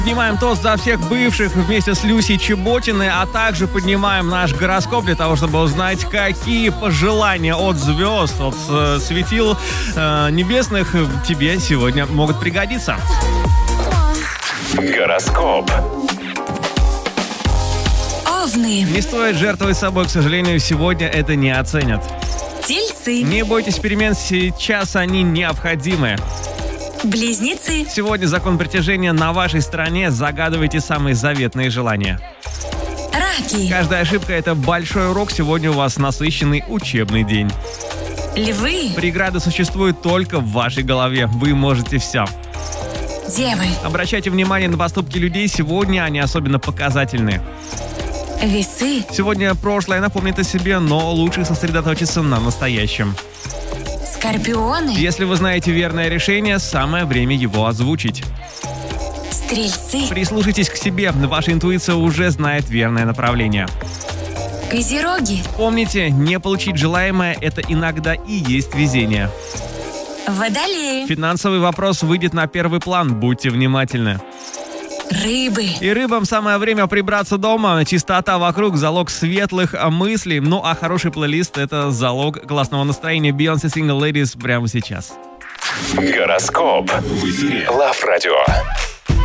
Поднимаем тост за всех бывших вместе с Люсей Чеботиной, а также поднимаем наш гороскоп для того, чтобы узнать, какие пожелания от звезд, от светил небесных тебе сегодня могут пригодиться. Гороскоп. Овны. Не стоит жертвовать собой, к сожалению, сегодня это не оценят. Тельцы. Не бойтесь перемен, сейчас они необходимы. Близнецы. Сегодня закон притяжения на вашей стороне, загадывайте самые заветные желания. Раки. Каждая ошибка – это большой урок, сегодня у вас насыщенный учебный день. Львы. Преграды существуют только в вашей голове, вы можете все. Девы. Обращайте внимание на поступки людей, сегодня они особенно показательны. Весы. Сегодня прошлое напомнит о себе, но лучше сосредоточиться на настоящем. Скорпионы. Если вы знаете верное решение, самое время его озвучить. Стрельцы. Прислушайтесь к себе, ваша интуиция уже знает верное направление. Козероги. Помните, не получить желаемое – это иногда и есть везение. Водолеи. Финансовый вопрос выйдет на первый план, будьте внимательны. Рыбы. И рыбам самое время прибраться дома. Чистота вокруг – залог светлых мыслей. Ну а хороший плейлист – это залог классного настроения. Beyoncé Single Ladies прямо сейчас. Гороскоп. В эфире Love Radio.